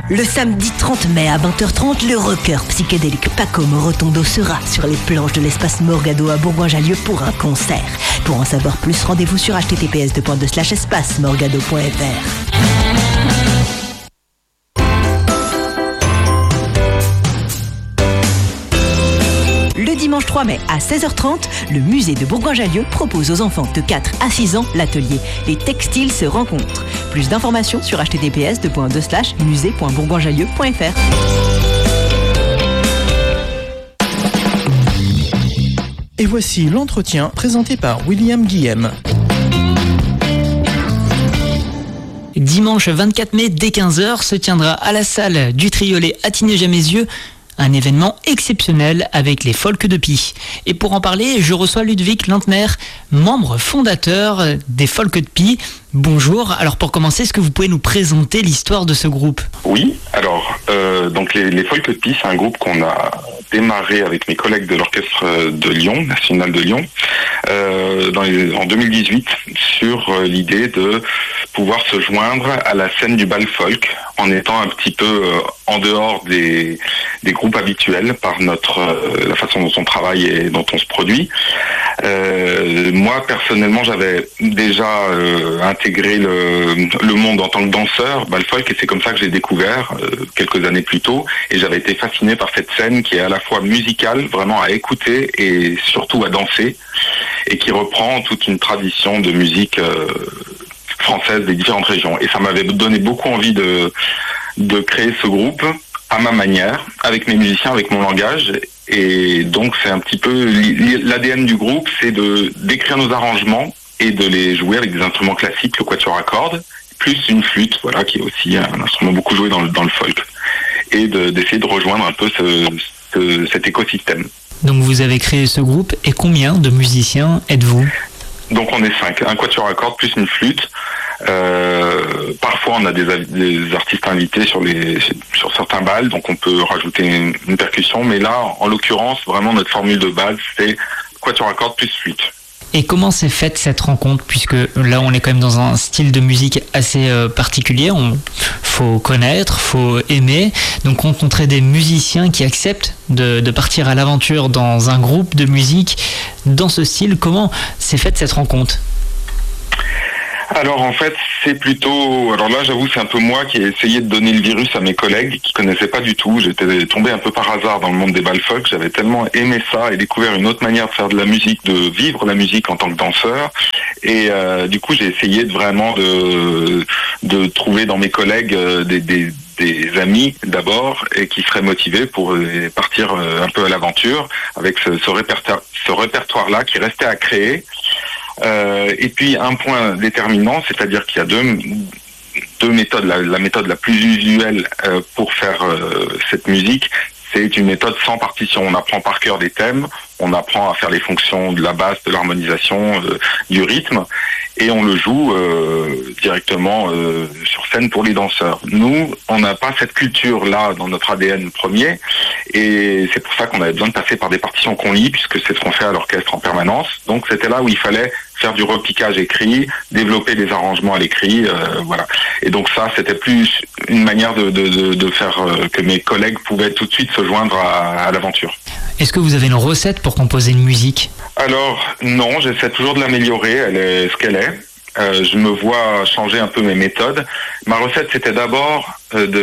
Le samedi 30 mai à 20h30, le rocker psychédélique Paco Morotondo sera sur les planches de l'espace Morgado à Bourgoin-Jallieu pour un concert. Pour en savoir plus, rendez-vous sur https://espacemorgado.fr. Le dimanche 3 mai à 16h30, le musée de Bourgoin-Jallieu propose aux enfants de 4 à 6 ans l'atelier Les textiles se rencontrent. Plus d'informations sur https://musée.bourgoinjallieu.fr. Et voici l'entretien présenté par William Guillem. Dimanche 24 mai dès 15h se tiendra à la salle du Triolet à Tignes-Jamézieux un événement exceptionnel avec les Folk de Pie. Et pour en parler, je reçois Ludwig Lantner, membre fondateur des Folk de Pie. Bonjour. Alors pour commencer, est-ce que vous pouvez nous présenter l'histoire de ce groupe ? Oui, alors donc les Folk de Pie, c'est un groupe qu'on a démarré avec mes collègues de l'orchestre de Lyon, national de Lyon, en 2018, sur l'idée de pouvoir se joindre à la scène du bal folk en étant un petit peu en dehors des groupes habituels par la façon dont on travaille et dont on se produit. Moi personnellement, j'avais déjà intégré le monde en tant que danseur bal folk, et c'est comme ça que j'ai découvert quelques années plus tôt, et j'avais été fasciné par cette scène qui est à la fois musicale, vraiment à écouter et surtout à danser, et qui reprend toute une tradition de musique française des différentes régions. Et ça m'avait donné beaucoup envie de créer ce groupe à ma manière, avec mes musiciens, avec mon langage. Et donc c'est un petit peu l'ADN du groupe, c'est d'écrire nos arrangements et de les jouer avec des instruments classiques, le quatuor à cordes, plus une flûte, voilà, qui est aussi un instrument beaucoup joué dans le folk, et d'essayer de rejoindre un peu cet écosystème. Donc vous avez créé ce groupe, et combien de musiciens êtes-vous ? Donc on est 5, un quatuor à cordes plus une flûte. Parfois on a des artistes invités sur certains bals, donc on peut rajouter une percussion, mais là en l'occurrence vraiment notre formule de base c'est quatuor à cordes plus flûte. Et comment s'est faite cette rencontre, puisque là on est quand même dans un style de musique assez particulier, faut connaître, faut aimer, donc rencontrer des musiciens qui acceptent de partir à l'aventure dans un groupe de musique dans ce style, comment s'est faite cette rencontre ? Alors en fait c'est plutôt, alors là j'avoue c'est un peu moi qui ai essayé de donner le virus à mes collègues qui connaissaient pas du tout. J'étais tombé un peu par hasard dans le monde des bal folk, j'avais tellement aimé ça et découvert une autre manière de faire de la musique, de vivre la musique en tant que danseur, et du coup j'ai essayé de trouver dans mes collègues des amis d'abord, et qui seraient motivés pour partir un peu à l'aventure avec ce répertoire-là qui restait à créer. Et puis un point déterminant, c'est-à-dire qu'il y a deux méthodes. La méthode la plus usuelle pour faire cette musique, c'est une méthode sans partition. On apprend par cœur des thèmes, on apprend à faire les fonctions de la basse, de l'harmonisation, du rythme, et on le joue directement sur scène pour les danseurs. Nous, on n'a pas cette culture-là dans notre ADN premier, et c'est pour ça qu'on avait besoin de passer par des partitions qu'on lit, puisque c'est ce qu'on fait à l'orchestre en permanence. Donc c'était là où il fallait faire du repiquage écrit, développer des arrangements à l'écrit, voilà. Et donc ça, c'était plus une manière de faire que mes collègues pouvaient tout de suite se joindre à l'aventure. Est-ce que vous avez une recette pour composer une musique ? Alors non, j'essaie toujours de l'améliorer, elle est ce qu'elle est. Je me vois changer un peu mes méthodes. Ma recette, c'était d'abord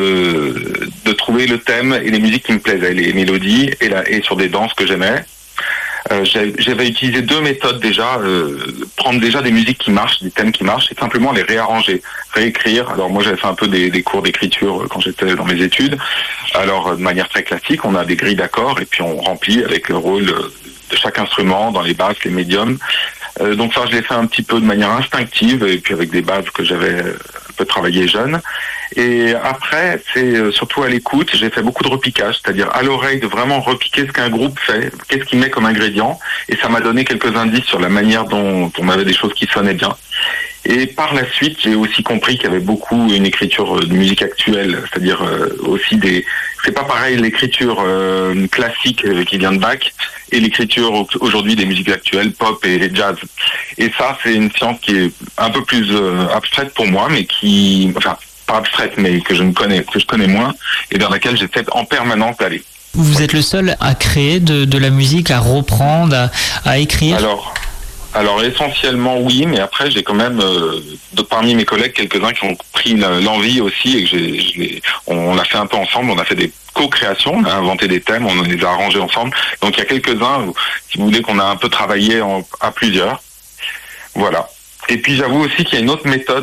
de trouver le thème et les musiques qui me plaisaient, les mélodies et sur des danses que j'aimais. J'avais utilisé 2 méthodes déjà, prendre déjà des musiques qui marchent, des thèmes qui marchent, et simplement les réarranger, réécrire. Alors moi j'avais fait un peu des cours d'écriture quand j'étais dans mes études. Alors de manière très classique, on a des grilles d'accords et puis on remplit avec le rôle de chaque instrument dans les basses, les médiums. Donc ça je l'ai fait un petit peu de manière instinctive, et puis avec des bases que j'avais un peu travaillé jeune. Et après, c'est surtout à l'écoute, j'ai fait beaucoup de repiquage, c'est-à-dire à l'oreille de vraiment repiquer ce qu'un groupe fait, qu'est-ce qu'il met comme ingrédient, et ça m'a donné quelques indices sur la manière dont on avait des choses qui sonnaient bien. Et par la suite, j'ai aussi compris qu'il y avait beaucoup une écriture de musique actuelle, c'est-à-dire aussi c'est pas pareil l'écriture classique qui vient de Bach et l'écriture aujourd'hui des musiques actuelles, pop et jazz. Et ça, c'est une science qui est un peu plus abstraite pour moi, mais pas abstraite, mais que je connais moins, et vers laquelle j'essaie en permanence d'aller. Vous êtes le seul à créer de la musique, à reprendre, à écrire? Alors essentiellement oui, mais après j'ai quand même parmi mes collègues quelques-uns qui ont pris l'envie aussi, et que on l'a fait un peu ensemble. On a fait des co-créations, on a inventé des thèmes, on les a arrangés ensemble. Donc il y a quelques-uns, si vous voulez, qu'on a un peu travaillé à plusieurs. Voilà. Et puis j'avoue aussi qu'il y a une autre méthode.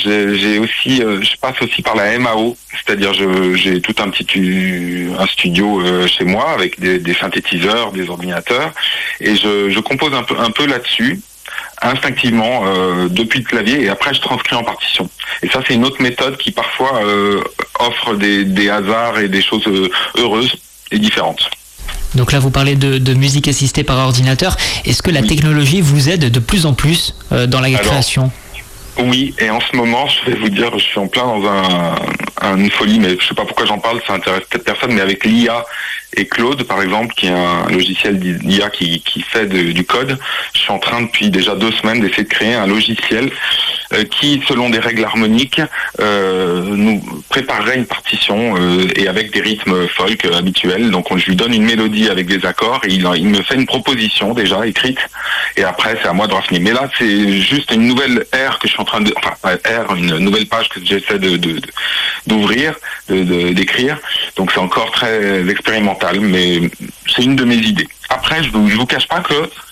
Je passe aussi par la MAO, c'est-à-dire j'ai tout un studio chez moi avec des synthétiseurs, des ordinateurs, et je compose un peu là-dessus, instinctivement, depuis le clavier, et après je transcris en partition. Et ça, c'est une autre méthode qui parfois offre des hasards et des choses heureuses et différentes. Donc là, vous parlez de musique assistée par ordinateur. Est-ce que la technologie vous aide de plus en plus dans la création ? Oui, et en ce moment, je vais vous dire, je suis en plein dans une folie, mais je sais pas pourquoi j'en parle, ça intéresse peut-être personne, mais avec l'IA et Claude, par exemple, qui est un logiciel d'IA qui fait du code, je suis en train depuis déjà 2 semaines d'essayer de créer un logiciel qui, selon des règles harmoniques, nous préparerait une partition et avec des rythmes folk habituels. Donc je lui donne une mélodie avec des accords et il me fait une proposition déjà écrite, et après c'est à moi de raffiner. Mais là c'est juste une nouvelle ère que je suis en train de... une nouvelle page que j'essaie d'ouvrir, d'écrire. Donc c'est encore très expérimental, mais c'est une de mes idées. Après, je vous cache pas que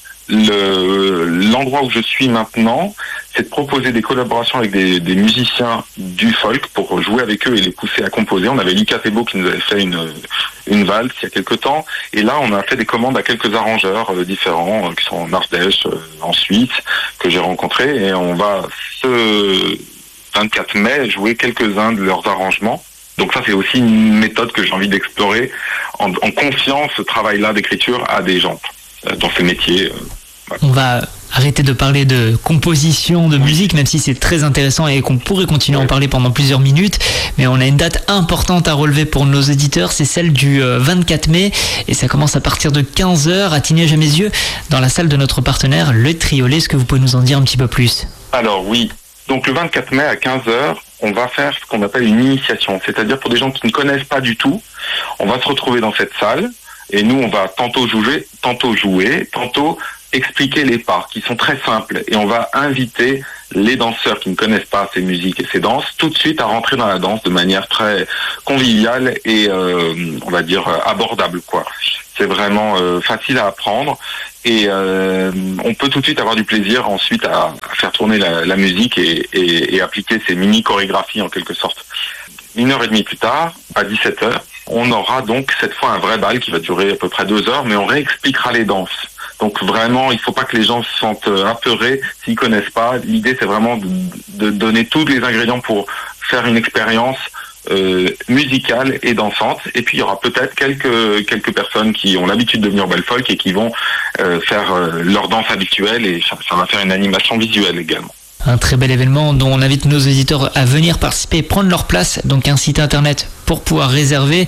l'endroit où je suis maintenant, c'est de proposer des collaborations avec des musiciens du folk pour jouer avec eux et les pousser à composer. On avait Lika Thébault qui nous avait fait une valse il y a quelques temps, et là on a fait des commandes à quelques arrangeurs différents qui sont en Ardèche, en Suisse, que j'ai rencontrés, et on va ce 24 mai jouer quelques-uns de leurs arrangements. Donc ça, c'est aussi une méthode que j'ai envie d'explorer en confiant ce travail-là d'écriture à des gens dans ces métiers. Voilà. On va arrêter de parler de composition, de musique, même si c'est très intéressant et qu'on pourrait continuer à en parler pendant plusieurs minutes. Mais on a une date importante à relever pour nos auditeurs, c'est celle du 24 mai. Et ça commence à partir de 15h à Tignes-Jamaizieux, dans la salle de notre partenaire, le Triolet. Est-ce que vous pouvez nous en dire un petit peu plus ? Alors oui. Donc le 24 mai à 15h, on va faire ce qu'on appelle une initiation. C'est-à-dire pour des gens qui ne connaissent pas du tout, on va se retrouver dans cette salle et nous on va tantôt jouer, tantôt expliquer les pas qui sont très simples, et on va inviter les danseurs qui ne connaissent pas ces musiques et ces danses tout de suite à rentrer dans la danse de manière très conviviale et on va dire abordable, quoi. C'est vraiment facile à apprendre, et on peut tout de suite avoir du plaisir ensuite à faire tourner la musique et appliquer ces mini chorégraphies en quelque sorte. 1h30 plus tard, à 17h, on aura donc cette fois un vrai bal qui va durer à peu près 2 heures, mais on réexpliquera les danses. Donc vraiment, il ne faut pas que les gens se sentent apeurés s'ils connaissent pas. L'idée, c'est vraiment de donner tous les ingrédients pour faire une expérience musicale et dansante. Et puis il y aura peut-être quelques personnes qui ont l'habitude de venir au bal folk et qui vont faire leur danse habituelle, et ça va faire une animation visuelle également. Un très bel événement dont on invite nos auditeurs à venir participer et prendre leur place. Donc un site internet pour pouvoir réserver,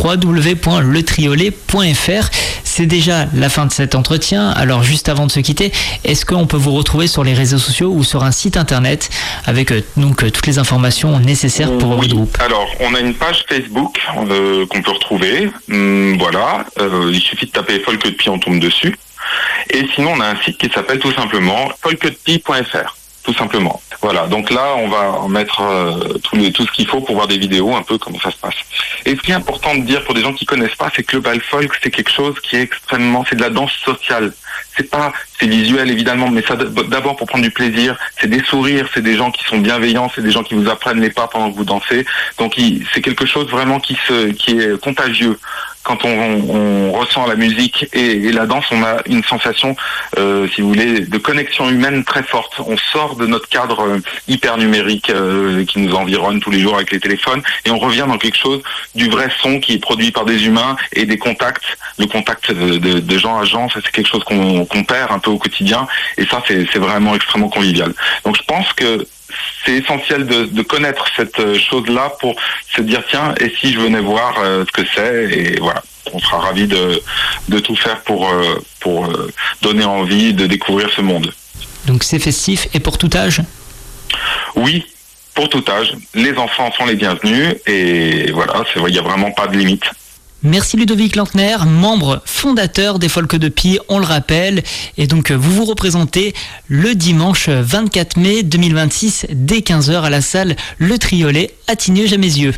www.letriolet.fr. C'est déjà la fin de cet entretien. Alors juste avant de se quitter, est-ce qu'on peut vous retrouver sur les réseaux sociaux ou sur un site internet avec toutes les informations nécessaires pour votre groupe ? Alors on a une page Facebook qu'on peut retrouver. Voilà, il suffit de taper Folkedepi, on tombe dessus. Et sinon on a un site qui s'appelle tout simplement folkedepi.fr. Tout simplement. Voilà, donc là, on va en mettre tout ce qu'il faut pour voir des vidéos, un peu comment ça se passe. Et ce qui est important de dire pour des gens qui connaissent pas, c'est que le bal folk, c'est quelque chose qui est c'est de la danse sociale. C'est visuel évidemment, mais ça d'abord pour prendre du plaisir, c'est des sourires, c'est des gens qui sont bienveillants, c'est des gens qui vous apprennent les pas pendant que vous dansez. Donc c'est quelque chose vraiment qui est contagieux. Quand on ressent la musique et la danse, on a une sensation, si vous voulez, de connexion humaine très forte. On sort de notre cadre hyper numérique qui nous environne tous les jours avec les téléphones, et on revient dans quelque chose du vrai son qui est produit par des humains et des contacts. Le contact de gens à gens, ça c'est quelque chose qu'on perd un peu au quotidien, et ça c'est vraiment extrêmement convivial. Donc je pense que c'est essentiel de connaître cette chose-là pour se dire tiens, et si je venais voir ce que c'est, et voilà, on sera ravis de tout faire pour donner envie de découvrir ce monde. Donc c'est festif et pour tout âge ? Oui, pour tout âge. Les enfants sont les bienvenus et voilà, il n'y a vraiment pas de limite. Merci Ludovic Lantner, membre fondateur des Folks de Pie, on le rappelle. Et donc vous vous représentez le dimanche 24 mai 2026 dès 15h à la salle Le Triolet à Tignes-Jamézieux.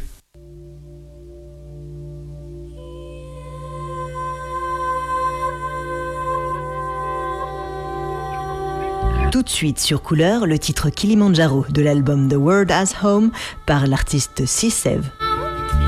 Tout de suite sur Couleur, le titre Kilimanjaro de l'album The World Has Home par l'artiste C-Sev.